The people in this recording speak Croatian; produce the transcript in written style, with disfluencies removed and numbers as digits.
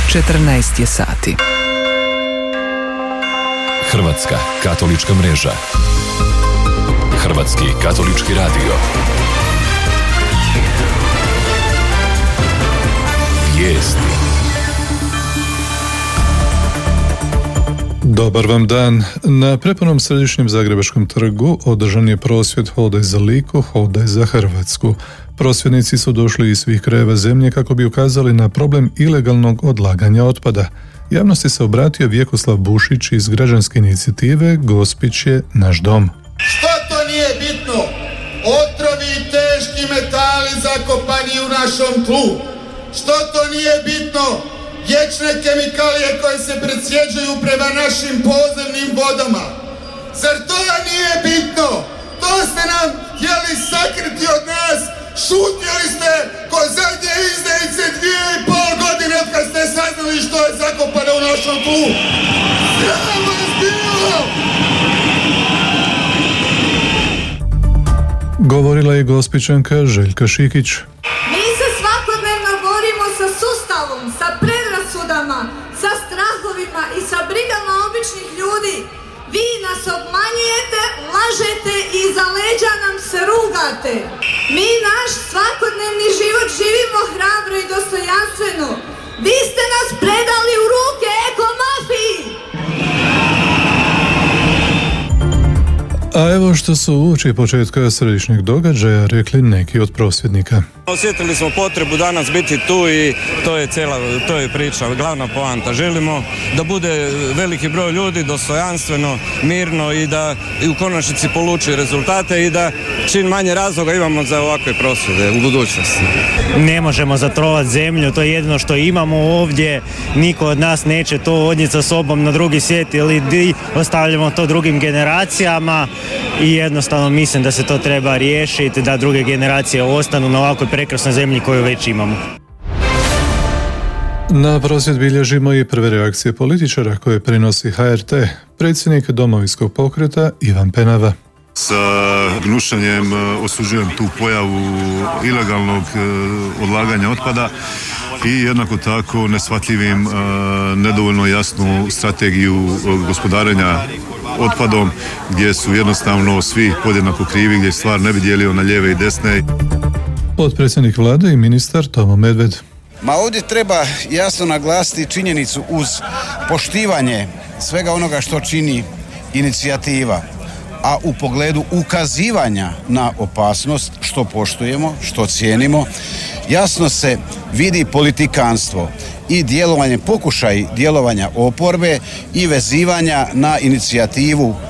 14 je sati. Hrvatska katolička mreža. Hrvatski katolički radio. Vijesti. Dobar vam dan. Na prepunom središnjem Zagrebačkom trgu održan je prosvjed Hodaj za Liku, Hodaj za Hrvatsku. Prosvjednici su došli iz svih krajeva zemlje kako bi ukazali na problem ilegalnog odlaganja otpada. Javnosti se obratio Vjekoslav Bušić iz građanske inicijative Gospić je naš dom. Što to nije bitno? Otrovi i teški metali zakopani u našom tlu. Što to nije bitno? Vječne kemikalije koje se presjeđuju prema našim podzemnim vodama. Zar to nije bitno? To ste nam htjeli sakriti od nas. Šutjeli ste ko zadnje izdajice 2,5 godine od kad ste saznali što je zakopano u našom tlu. Sram vas bilo! Govorila je Gospićanka Željka Šikić. Mi se svakodnevno borimo sa sustavom, sa predrasudama, sa strahovima i sa brigama običnih ljudi. Vi nas obmanjujete, lažete i iza leđa nam se rugate. Mi naš svakodnevni život živimo hrabro i dostojanstveno. Vi ste nas predali u ruke ekomafiji. A evo što su uoči početka središnjeg događaja rekli neki od prosvjednika. Osjetili smo potrebu danas biti tu i to je priča, glavna poanta. Želimo da bude veliki broj ljudi dostojanstveno, mirno i da u konačnici poluči rezultate i da čim manje razloga imamo za ovakve prosvjede u budućnosti. Ne možemo zatrovati zemlju, to je jedino što imamo ovdje. Niko od nas neće to odnijeti sa sobom na drugi svijet ili ostavljamo to drugim generacijama i jednostavno mislim da se to treba riješiti, da druge generacije ostanu na ovakvoj prekrasnoj zemlji koju već imamo. Na prosvjed bilježimo i prve reakcije političara koje prinosi HRT. Predsjednik Domovinskog pokreta Ivan Penava. Sa gnušanjem osuđujem tu pojavu ilegalnog odlaganja otpada i jednako tako neshvatljivim nedovoljno jasnu strategiju gospodarenja otpadom gdje su jednostavno svi podjednako krivi, gdje stvar ne bi dijelio na lijeve i desne. Potpredsjednik vlade i ministar Tomo Medved. Ovdje treba jasno naglasiti činjenicu uz poštivanje svega onoga što čini inicijativa, a u pogledu ukazivanja na opasnost što poštujemo, što cijenimo, jasno se vidi politikanstvo i djelovanje, pokušaj djelovanja oporbe i vezivanja na inicijativu